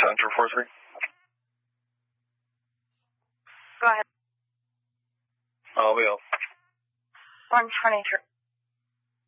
Center 43. Go ahead. I'll be up. 123.